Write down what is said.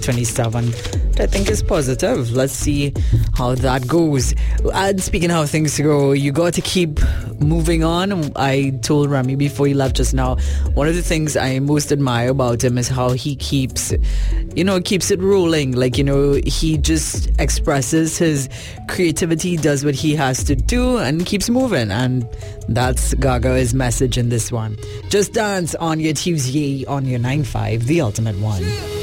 27th, I think is positive. Let's see how that goes. And speaking of how things go, you got to keep moving on. I told Remy before he left just now, one of the things I most admire about him is how he keeps it rolling. Like, he just expresses his creativity, does what he has to do, and keeps moving. And that's Gaga's message in this one. Just dance on your Tuesday on your 9-5, the ultimate one.